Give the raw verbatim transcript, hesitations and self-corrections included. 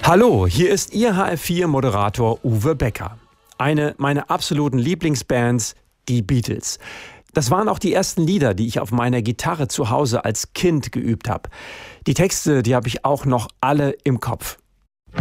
Hallo, hier ist Ihr H F vier Moderator Uwe Becker. Eine meiner absoluten Lieblingsbands, die Beatles. Das waren auch die ersten Lieder, die ich auf meiner Gitarre zu Hause als Kind geübt habe. Die Texte, die habe ich auch noch alle im Kopf.